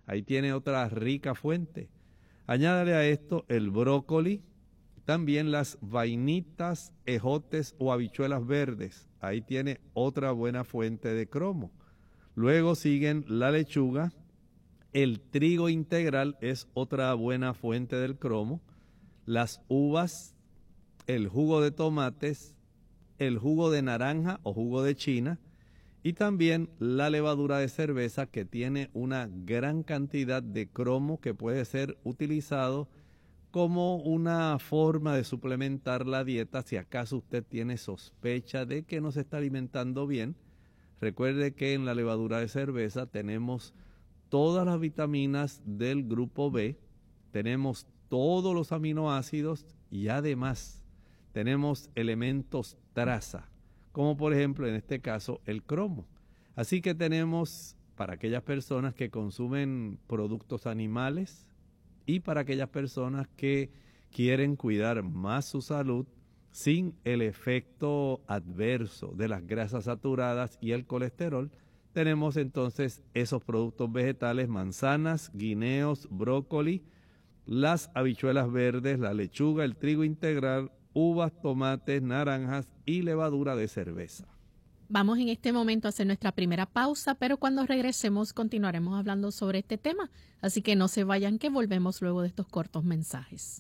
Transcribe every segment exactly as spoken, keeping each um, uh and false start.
Ahí tiene otra rica fuente. Añádale a esto el brócoli, también las vainitas, ejotes o habichuelas verdes. Ahí tiene otra buena fuente de cromo. Luego siguen la lechuga, el trigo integral es otra buena fuente del cromo, las uvas, el jugo de tomates, el jugo de naranja o jugo de china y también la levadura de cerveza, que tiene una gran cantidad de cromo que puede ser utilizado como una forma de suplementar la dieta si acaso usted tiene sospecha de que no se está alimentando bien. Recuerde que en la levadura de cerveza tenemos todas las vitaminas del grupo B, tenemos todos los aminoácidos y además tenemos elementos traza, como por ejemplo en este caso el cromo. Así que tenemos para aquellas personas que consumen productos animales y para aquellas personas que quieren cuidar más su salud sin el efecto adverso de las grasas saturadas y el colesterol, tenemos entonces esos productos vegetales: manzanas, guineos, brócoli, las habichuelas verdes, la lechuga, el trigo integral, uvas, tomates, naranjas y levadura de cerveza. Vamos en este momento a hacer nuestra primera pausa, pero cuando regresemos continuaremos hablando sobre este tema. Así que no se vayan, que volvemos luego de estos cortos mensajes.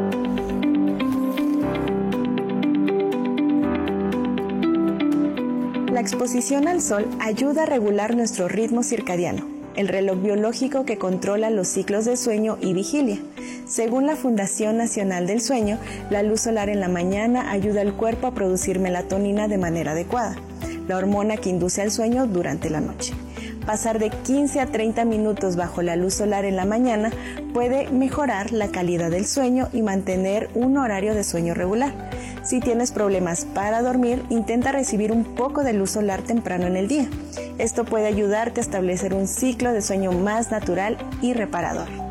La exposición al sol ayuda a regular nuestro ritmo circadiano, el reloj biológico que controla los ciclos de sueño y vigilia. Según la Fundación Nacional del Sueño, la luz solar en la mañana ayuda al cuerpo a producir melatonina de manera adecuada, la hormona que induce al sueño durante la noche. Pasar de quince a treinta minutos bajo la luz solar en la mañana puede mejorar la calidad del sueño y mantener un horario de sueño regular. Si tienes problemas para dormir, intenta recibir un poco de luz solar temprano en el día. Esto puede ayudarte a establecer un ciclo de sueño más natural y reparador.